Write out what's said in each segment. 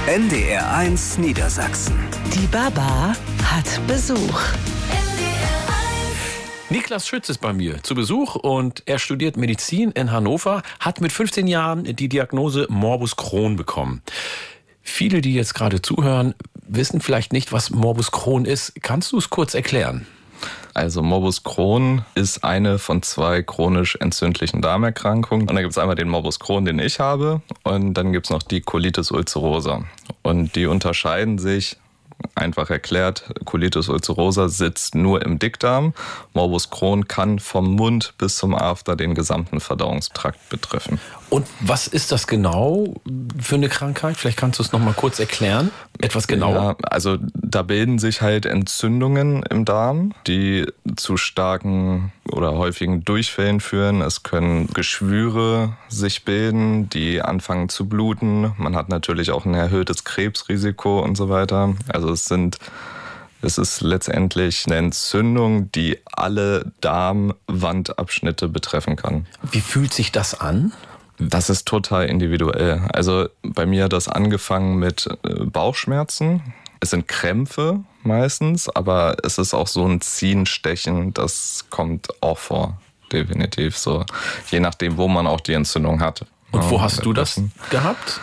NDR1 Niedersachsen. Die Baba hat Besuch. Niklas Schütz ist bei mir zu Besuch und er studiert Medizin in Hannover, hat mit 15 Jahren die Diagnose Morbus Crohn bekommen. Viele, die jetzt gerade zuhören, wissen vielleicht nicht, was Morbus Crohn ist. Kannst du es kurz erklären? Also Morbus Crohn ist eine von 2 chronisch entzündlichen Darmerkrankungen. Und da gibt es einmal den Morbus Crohn, den ich habe, und dann gibt es noch die Colitis ulcerosa. Und die unterscheiden sich, einfach erklärt, Colitis ulcerosa sitzt nur im Dickdarm. Morbus Crohn kann vom Mund bis zum After den gesamten Verdauungstrakt betreffen. Und was ist das genau für eine Krankheit? Vielleicht kannst du es noch mal kurz erklären, etwas genauer. Ja, also da bilden sich halt Entzündungen im Darm, die zu starken oder häufigen Durchfällen führen. Es können Geschwüre sich bilden, die anfangen zu bluten. Man hat natürlich auch ein erhöhtes Krebsrisiko und so weiter. Also es ist letztendlich eine Entzündung, die alle Darmwandabschnitte betreffen kann. Wie fühlt sich das an? Das ist total individuell. Also bei mir hat das angefangen mit Bauchschmerzen. Es sind Krämpfe meistens, aber es ist auch so ein Ziehen, Stechen, das kommt auch vor, definitiv so. Je nachdem, wo man auch die Entzündung hat. Und wo hast du das gehabt?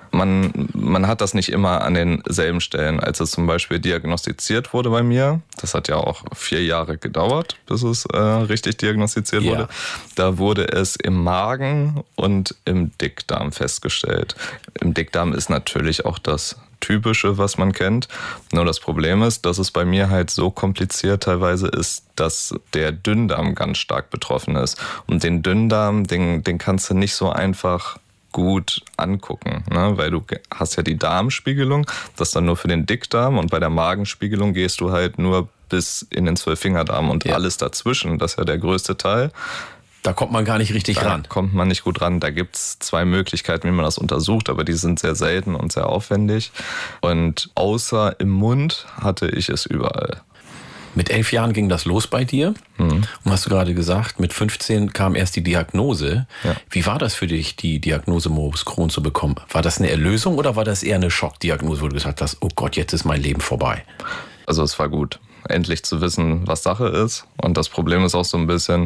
Man hat das nicht immer an denselben Stellen. Als es zum Beispiel diagnostiziert wurde bei mir, das hat ja auch 4 Jahre gedauert, bis es richtig diagnostiziert wurde, da wurde es im Magen und im Dickdarm festgestellt. Im Dickdarm ist natürlich auch das Typische, was man kennt. Nur das Problem ist, dass es bei mir halt so kompliziert teilweise ist, dass der Dünndarm ganz stark betroffen ist. Und den Dünndarm, den kannst du nicht so einfach gut angucken, ne? Weil du hast ja die Darmspiegelung, das dann nur für den Dickdarm, und bei der Magenspiegelung gehst du halt nur bis in den 12-Fingerdarm und alles dazwischen, das ist ja der größte Teil. Da kommt man gar nicht richtig ran. Da kommt man nicht gut ran. Da gibt's 2 Möglichkeiten, wie man das untersucht, aber die sind sehr selten und sehr aufwendig. Und außer im Mund hatte ich es überall. Mit 11 Jahren ging das los bei dir. Und hast du gerade gesagt, mit 15 kam erst die Diagnose. Ja. Wie war das für dich, die Diagnose Morbus Crohn zu bekommen? War das eine Erlösung oder war das eher eine Schockdiagnose, wo du gesagt hast, oh Gott, jetzt ist mein Leben vorbei? Also es war gut, endlich zu wissen, was Sache ist. Und das Problem ist auch so ein bisschen,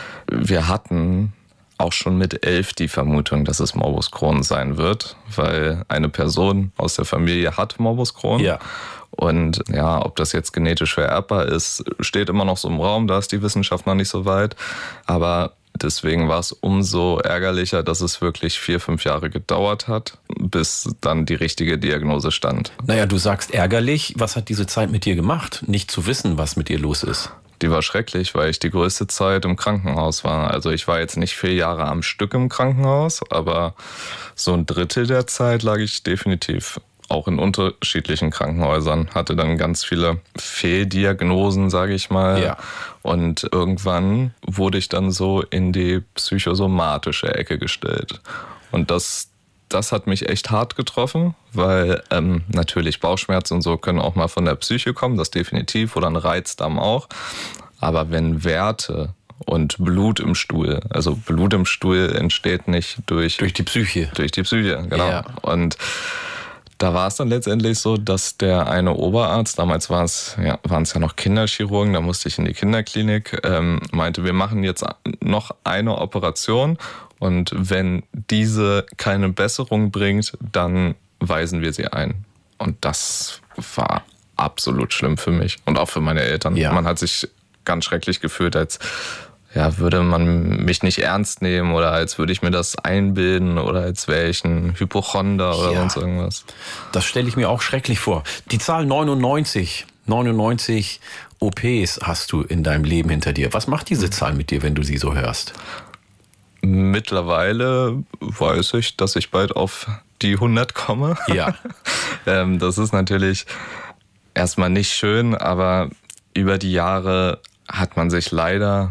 wir hatten auch schon mit 11 die Vermutung, dass es Morbus Crohn sein wird, weil eine Person aus der Familie hat Morbus Crohn. Ja. Und ja, ob das jetzt genetisch vererbbar ist, steht immer noch so im Raum, da ist die Wissenschaft noch nicht so weit. Aber deswegen war es umso ärgerlicher, dass es wirklich 4-5 Jahre gedauert hat, bis dann die richtige Diagnose stand. Naja, du sagst ärgerlich. Was hat diese Zeit mit dir gemacht, nicht zu wissen, was mit dir los ist? Die war schrecklich, weil ich die größte Zeit im Krankenhaus war. Also ich war jetzt nicht 4 Jahre am Stück im Krankenhaus, aber so 1/3 der Zeit lag ich definitiv auch in unterschiedlichen Krankenhäusern, hatte dann ganz viele Fehldiagnosen, sage ich mal. Ja. Und irgendwann wurde ich dann so in die psychosomatische Ecke gestellt. Und das hat mich echt hart getroffen, weil natürlich Bauchschmerzen und so können auch mal von der Psyche kommen, das definitiv, oder ein Reizdarm auch. Aber wenn Werte und Blut im Stuhl, also Blut im Stuhl entsteht nicht durch die Psyche. Durch die Psyche, genau. Ja. Und da war es dann letztendlich so, dass der eine Oberarzt, damals waren es ja noch Kinderchirurgen, da musste ich in die Kinderklinik, meinte, wir machen jetzt noch eine Operation und wenn diese keine Besserung bringt, dann weisen wir sie ein. Und das war absolut schlimm für mich und auch für meine Eltern. Ja. Man hat sich ganz schrecklich gefühlt, als würde man mich nicht ernst nehmen oder als würde ich mir das einbilden oder als wäre ich ein Hypochonder oder sonst irgendwas. Das stelle ich mir auch schrecklich vor. Die Zahl 99 OPs hast du in deinem Leben hinter dir. Was macht diese Zahl mit dir, wenn du sie so hörst? Mittlerweile weiß ich, dass ich bald auf die 100 komme. Ja. Das ist natürlich erstmal nicht schön, aber über die Jahre hat man sich leider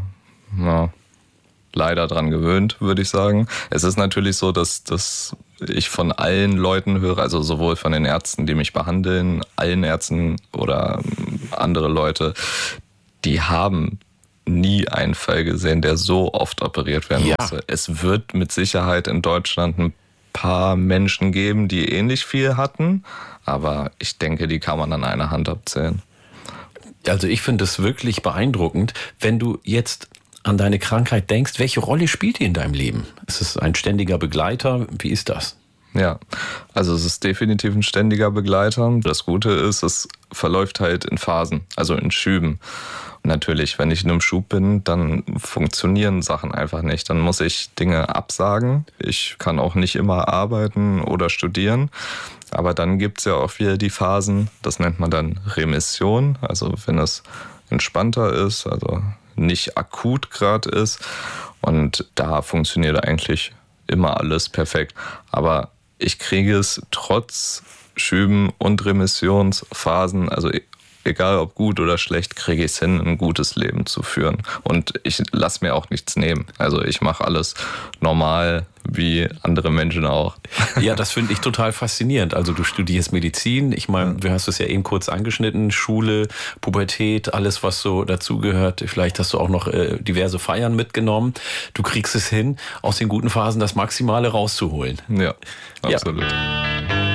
dran gewöhnt, würde ich sagen. Es ist natürlich so, dass ich von allen Leuten höre, also sowohl von den Ärzten, die mich behandeln, allen Ärzten oder andere Leute, die haben nie einen Fall gesehen, der so oft operiert werden musste. Es wird mit Sicherheit in Deutschland ein paar Menschen geben, die ähnlich viel hatten. Aber ich denke, die kann man an einer Hand abzählen. Also ich finde es wirklich beeindruckend, wenn du jetzt an deine Krankheit denkst. Welche Rolle spielt die in deinem Leben? Ist es ein ständiger Begleiter? Wie ist das? Ja, also es ist definitiv ein ständiger Begleiter. Das Gute ist, es verläuft halt in Phasen, also in Schüben. Und natürlich, wenn ich in einem Schub bin, dann funktionieren Sachen einfach nicht. Dann muss ich Dinge absagen. Ich kann auch nicht immer arbeiten oder studieren. Aber dann gibt es ja auch wieder die Phasen, das nennt man dann Remission. Also wenn es entspannter ist, also nicht akut gerade ist. Und da funktioniert eigentlich immer alles perfekt. Aber ich kriege es trotz Schüben und Remissionsphasen, also egal ob gut oder schlecht, kriege ich es hin, ein gutes Leben zu führen. Und ich lasse mir auch nichts nehmen. Also ich mache alles normal, wie andere Menschen auch. Ja, das finde ich total faszinierend. Also du studierst Medizin. Ich meine, du hast es ja eben kurz angeschnitten. Schule, Pubertät, alles, was so dazugehört. Vielleicht hast du auch noch diverse Feiern mitgenommen. Du kriegst es hin, aus den guten Phasen das Maximale rauszuholen. Ja, absolut. Ja.